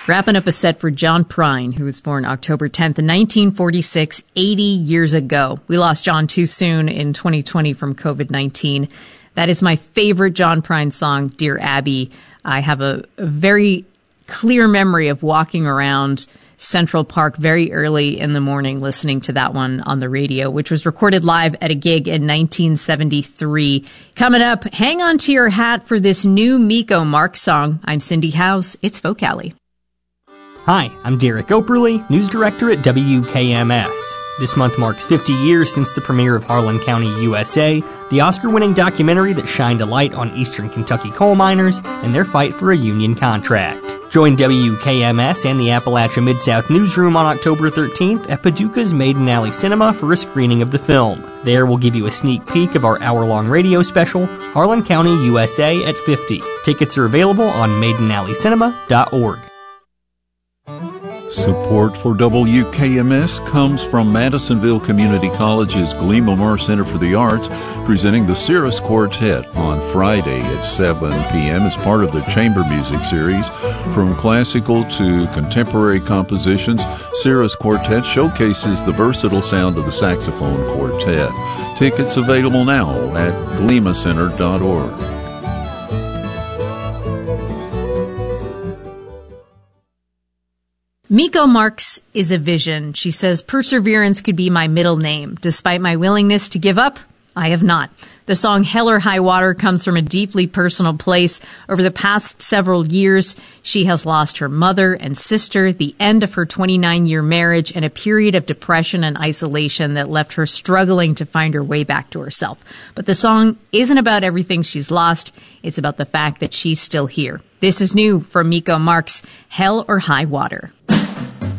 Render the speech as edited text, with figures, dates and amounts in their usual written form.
Wrapping up a set for John Prine, who was born October 10th, 1946, 80 years ago. We lost John too soon in 2020 from COVID-19. That is my favorite John Prine song, Dear Abby. I have a very clear memory of walking around Central Park very early in the morning listening to that one on the radio, which was recorded live at a gig in 1973. Coming up, hang on to your hat for this new Miko Marks song. I'm Cindy House. It's Vocali. Hi, I'm Derek Operly, news director at WKMS. This month marks 50 years since the premiere of Harlan County, USA, the Oscar-winning documentary that shined a light on eastern Kentucky coal miners and their fight for a union contract. Join WKMS and the Appalachia Mid-South Newsroom on October 13th at Paducah's Maiden Alley Cinema for a screening of the film. There we'll give you a sneak peek of our hour-long radio special, Harlan County, USA at 50. Tickets are available on maidenalleycinema.org. Support for WKMS comes from Madisonville Community College's Gleam Lamar Center for the Arts, presenting the Cirrus Quartet on Friday at 7 p.m. as part of the chamber music series. From classical to contemporary compositions, Cirrus Quartet showcases the versatile sound of the saxophone quartet. Tickets available now at gleamacenter.org. Miko Marks is a vision. She says, perseverance could be my middle name. Despite my willingness to give up, I have not. The song Hell or High Water comes from a deeply personal place. Over the past several years, she has lost her mother and sister, the end of her 29-year marriage, and a period of depression and isolation that left her struggling to find her way back to herself. But the song isn't about everything she's lost. It's about the fact that she's still here. This is new from Miko Marks, Hell or High Water.